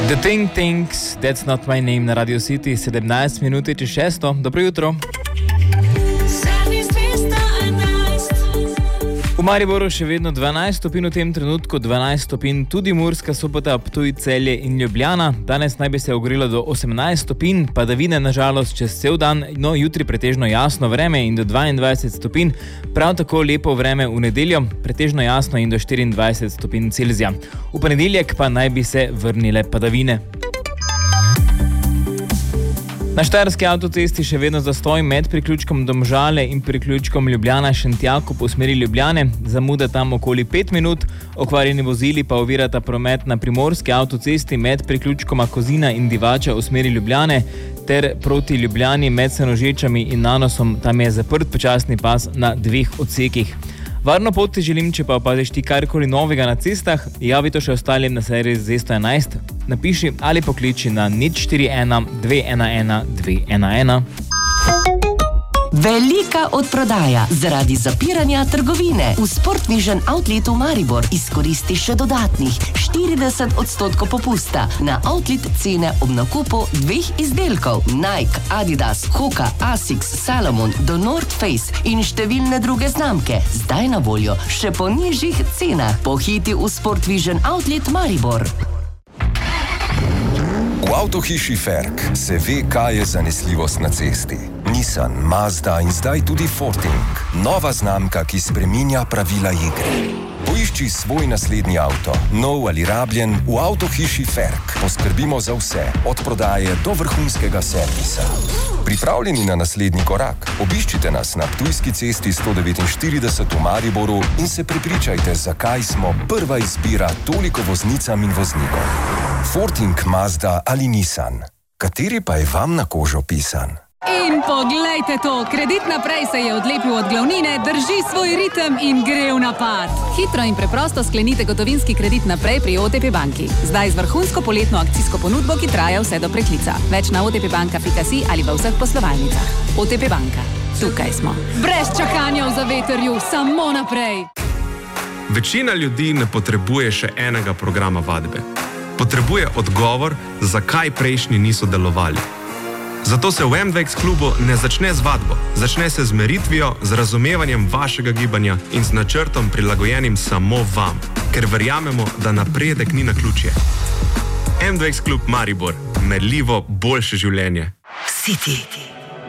The Thing Thinks, That's Not My Name na Radio City, 17 minut čez 6. Dobro jutro. V Mariboru še vedno 12 stopinj, v tem trenutku 12 stopinj, tudi Murska Sobota, Ptuj, Celje in Ljubljana. Danes naj bi se ogrelo do 18 stopinj, padavine nažalost čez cel dan, no jutri pretežno jasno vreme in do 22 stopinj, prav tako lepo vreme v nedeljo, pretežno jasno in do 24 stopinj Celzija. V ponedeljek pa naj bi se vrnile padavine. Na štajerski avtocesti še vedno zastoj med priključkom Domžale in priključkom Ljubljana-Šentjakov po smeri Ljubljane. Zamuda tam okoli 5 minut, okvarjeni vozili pa ovirata promet na primorski avtocesti med priključkoma Kozina in Divača v smeri Ljubljane ter proti Ljubljani med Senožečami in Nanosom. Tam je zaprt počasni pas na 2 odsekih. Varno pot ti želim, če pa opaziš ti karkoli novega na cestah, javi to še ostalim na seriji Z111. Napiši ali pokliči na 041 211 211. Velika odprodaja zaradi zapiranja trgovine. V Sport Vision Outletu Maribor izkoristi še dodatnih 40% popusta na outlet cene ob nakupu 2 izdelkov Nike, Adidas, Hoka, Asics, Salomon do North Face in številne druge znamke. Zdaj na voljo še po nižjih cenah. Pohiti v Sport Vision Outlet Maribor. V avtohiši Ferk se ve, kaj je zanesljivost na cesti. Nissan, Mazda in zdaj tudi Forting. Nova znamka, ki spreminja pravila igre. Poišči svoj naslednji avto, nov ali rabljen, v avtohiši Ferk. Poskrbimo za vse, od prodaje do vrhunskega servisa. Pripravljeni na naslednji korak? Obiščite nas na Ptujski cesti 149 v Mariboru in se prepričajte, zakaj smo prva izbira toliko voznicam in voznikom. Forting, Mazda ali Nissan. Kateri pa je vam na kožo pisan? In poglejte to, Kredit naprej se je odlepil od glavnine, drži svoj ritem in gre v napad. Hitro in preprosto sklenite gotovinski kredit naprej pri OTP banki. Zdaj z vrhunsko poletno akcijsko ponudbo, ki traja vse do preklica. Več na otpbanka.si ali v vseh poslovalnicah. OTP banka. Tukaj smo. Brez čakanja v zavetrju, samo naprej. Večina ljudi ne potrebuje še enega programa vadbe. Potrebuje odgovor, zakaj prejšnji niso delovali. Zato se v MDX klubu ne začne z vadbo, začne se z meritvijo, z razumevanjem vašega gibanja in z načrtom prilagojenim samo vam, ker verjamemo, da napredek ni naključje. MDX klub Maribor, merljivo boljše življenje. City.